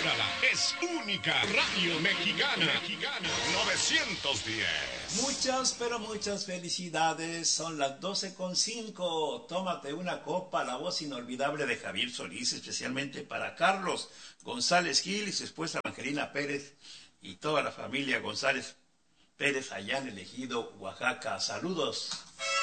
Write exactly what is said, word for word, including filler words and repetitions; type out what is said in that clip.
Cómprala, es única. Radio Mexicana, Mexicana novecientos diez. Muchas, pero muchas felicidades. Son las doce con cinco. Tómate una copa. La voz inolvidable de Javier Solís, especialmente para Carlos González Gil y su esposa Angelina Pérez y toda la familia González Pérez allá en el Ejido, Oaxaca. Saludos.